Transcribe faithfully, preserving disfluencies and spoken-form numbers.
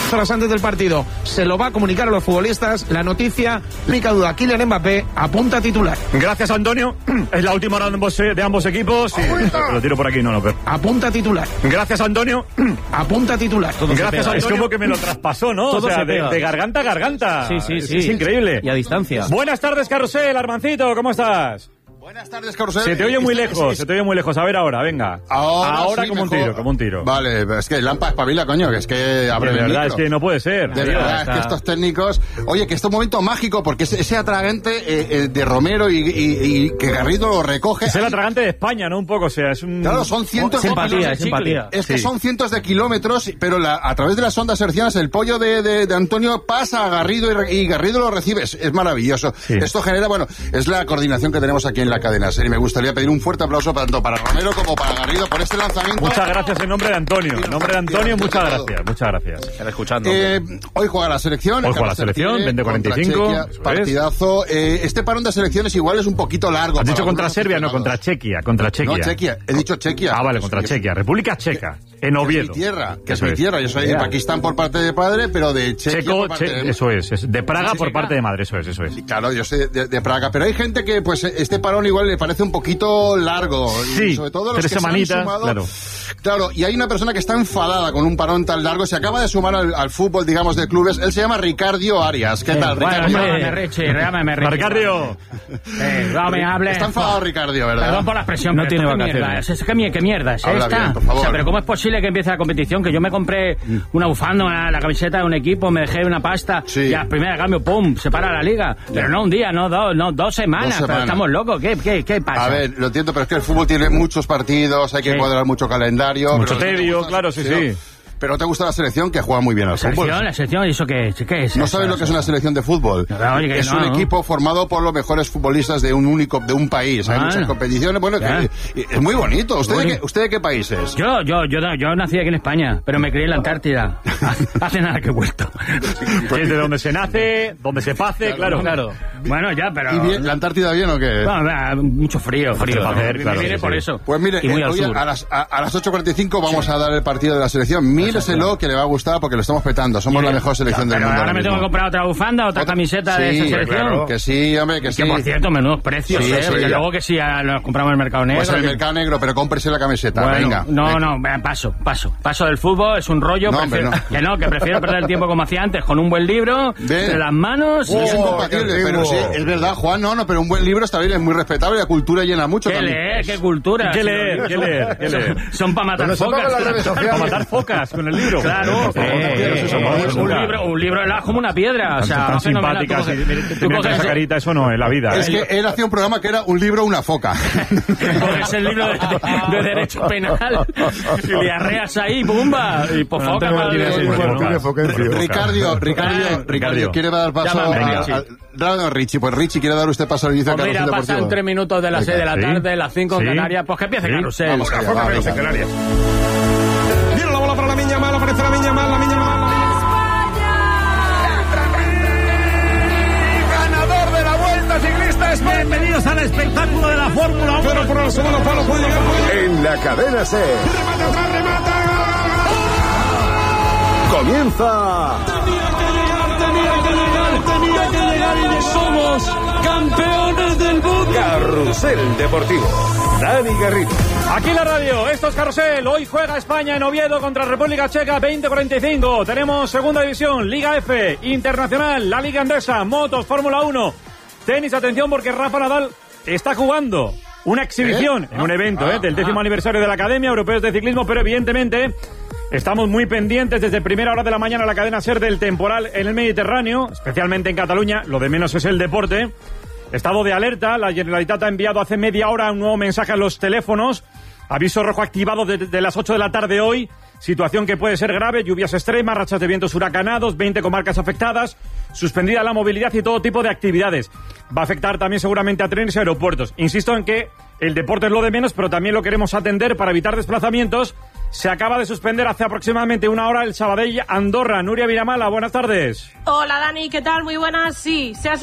horas antes del partido se lo va a comunicar a los futbolistas. La noticia, única duda, Kylian Mbappé apunta a titular. Gracias, Antonio. Es la última hora de ambos, de ambos equipos. Sí, lo tiro por aquí, no, no. Pero... Apunta a titular. Gracias, Antonio. Apunta a titular. Todo Gracias, Antonio. Es como que me lo traspasó, ¿no? Todo o sea, se de, de garganta a garganta. Sí, sí, sí. Es, es increíble. Y a distancia. Buenas tardes, Carrusel, Armancito, ¿cómo estás? Buenas tardes, Carusel. Se te oye muy lejos, se te oye muy lejos. A ver ahora, venga. Ahora, ahora sí, como mejor. un tiro, como un tiro. Vale, es que Lampa espabila, coño, que es que abre De el verdad, micro. es que no puede ser. De verdad, es que estos técnicos... Oye, que este momento mágico, porque ese, ese atragante eh, eh, de Romero y, y, y que Garrido lo recoge... Es el atragante de España, ¿no? Un poco, o sea, es un... Claro, son cientos es de empatía, kilómetros. es empatía. Es que Sí. son cientos de kilómetros, pero la, a través de las ondas hercianas el pollo de, de, de Antonio pasa a Garrido y, re- y Garrido lo recibe. Es, es maravilloso. Sí. Esto genera, bueno, es la coordinación que tenemos aquí en la cadena SER y me gustaría pedir un fuerte aplauso tanto para Romero como para Garrido por este lanzamiento. Muchas gracias en nombre de Antonio. En nombre de Antonio, muchas todo. gracias. Muchas gracias. Estar escuchando. Eh, hoy juega la selección. Hoy juega la Carlos selección, Tigre veinte cuarenta y contra cinco, Chequia, eso es. partidazo. Eh, este parón de selecciones igual es un poquito largo. Has para dicho contra algunos Serbia, no, aficionados. contra Chequia. Contra Chequia. No, Chequia. He dicho Chequia. Ah, vale, contra Que- Chequia. República Checa. En Que Oviedo. es mi tierra, que Eso es mi es. tierra. Yo soy de Pakistán por parte de padre, pero de Chequia Checo, por parte Che- de... eso es, es. De Praga Sí, por sí, parte de madre, eso es, eso es. Y claro, yo soy de, de Praga, pero hay gente que pues este parón igual le parece un poquito largo. Sí, y sobre todo los tres que se han semanitas, sumado- claro. Claro, y hay una persona que está enfadada con un parón tan largo, se acaba de sumar al, al fútbol, digamos, de clubes. Él se llama Ricardio Arias. ¿Qué tal, Bueno, Ricardio? llámame Richie, llámame Richie. Ricardio. Eh, no me hable. Está enfadado Ricardio, ¿verdad? Perdón por la expresión, No pero tiene esto qué vacaciones. mierda es. Es que mi- ¿Qué mierda es Habla esta? bien, por favor. O sea, pero ¿cómo es posible que empiece la competición? Que yo me compré una bufanda, una- la camiseta de un equipo, me dejé una pasta Sí. y a primera de cambio, ¡pum!, se para la liga. Pero no un día, no dos, no dos semanas. Dos Pero semanas. estamos locos. ¿Qué, qué, qué pasa? A ver, lo entiendo, pero es que el fútbol tiene muchos partidos, hay que Sí. cuadrar mucho calendario. Mucho pero no te tedio, gusta- claro, sí, sí. Pero no te gusta la selección, que juega muy bien al La fútbol. selección, la selección, ¿y eso qué, qué es? ¿No eso? sabes lo que es una selección de fútbol? No, oye, que es no, un ¿no? equipo formado por los mejores futbolistas de un único, de un país. Hay Ah, muchas competiciones. Bueno, ya. que- es muy bonito. ¿Usted de, Bonito. qué, ¿Usted de qué país es? Yo, yo, yo, no- yo nací aquí en España, pero me crié en la Antártida. Hace nada que he vuelto. Es de donde se nace, donde se pase, claro. Claro. Bueno, ya, pero... ¿Y bien, la Antártida bien o qué? Bueno, va, mucho frío, frío. Hace hacer, Me claro, viene sí, por sí. eso. Pues mire, Y muy eh, al hoy sur. a las, a, a las ocho cuarenta y cinco vamos a dar el partido de la selección. Míreselo, que le va a gustar porque lo estamos petando. Somos la mejor selección del Pero mundo. ahora me mismo. tengo que comprar otra bufanda, otra Otra- camiseta de Sí, esa selección. claro, que sí, hombre, que sí. Que por cierto, menudos precios, Sí, ¿eh? sí, Porque ya. luego que sí, ah, nos compramos en el mercado negro. Pues en el que- mercado negro, pero cómprese la camiseta. Bueno, venga. no, venga. no, venga, paso, paso. Paso del fútbol, es un rollo. No, hombre, prefiero- no. Que no, que prefiero perder el tiempo como hacía antes, con un buen libro, Ve. de las manos. Sí, es y- incompatible, qué pero antiguo. sí, es verdad, Juan, no, no, pero un buen libro está bien, es muy respetable, la cultura llena mucho ¿Qué también. leer? ¿Qué cultura? ¿Qué Si leer? los ¿Qué libros leer? ¿Qué son- leer? Son para matar Pero se focas. pongan las redes sociales. Para matar focas con el libro. Claro, Eh, eh, eso son eh, cosas un, nunca. libro, un libro helado como una piedra. O sea, tan fenomenal. simpáticas. Tú y- coges- mira, tú te miras coges- esa carita, eso no, en la vida. Es ¿eh? que él hacía un programa que era un libro, una foca. coges el libro de, de, de derecho penal y le arreas ahí, ¡pumba! Y por Bueno, foca. Antonio madre Martínez, mía. sí, Martínez bueno. Foquencio. Ricardio, Ricardio, Ricardio. Ricardio, quiere dar paso Llámame, a, Richie. a, a- Richie, pues Richie, quiere dar usted paso al inicio Pues de mira, Carrusel pasan Deportivo. tres minutos de las seis de la Sí. tarde, las cinco en Sí. Canarias. Pues que empiece Sí. Carrusel. Vamos allá, va, venga. Viene la bola para la Miña Mal, aparece la Miña Mal, la Miña Mal. Ganador de la Vuelta Ciclista España. Bienvenidos al espectáculo de la Fórmula uno. Pero por el segundo palo puede llegar, puede llegar. En la cadena C. Remate atrás, remata. Comienza Tenía que llegar, tenía que llegar, tenía que llegar y somos campeones del mundo. Carrusel Deportivo. Dani Garrido. Aquí en la radio, esto es Carrusel. Hoy juega España en Oviedo contra República Checa, veinte cuarenta y cinco. Tenemos segunda división, Liga F, Internacional, la Liga Andesa, motos, Fórmula uno, tenis. Atención porque Rafa Nadal está jugando una exhibición ¿Eh? en un evento Ah, eh, del décimo ah. aniversario de la Academia Europeos de Ciclismo, pero evidentemente estamos muy pendientes desde primera hora de la mañana la cadena SER del temporal en el Mediterráneo, especialmente en Cataluña. Lo de menos es el deporte. Estado de alerta, la Generalitat ha enviado hace media hora un nuevo mensaje a los teléfonos. Aviso rojo activado desde las ocho de la tarde hoy. Situación que puede ser grave, lluvias extremas, rachas de vientos huracanados, veinte comarcas afectadas, suspendida la movilidad y todo tipo de actividades. Va a afectar también seguramente a trenes y aeropuertos. Insisto en que el deporte es lo de menos, pero también lo queremos atender para evitar desplazamientos. Se acaba de suspender hace aproximadamente una hora el Sabadell Andorra. Nuria Viramala, buenas tardes. Hola Dani, ¿qué tal? Muy buenas. Sí, se ha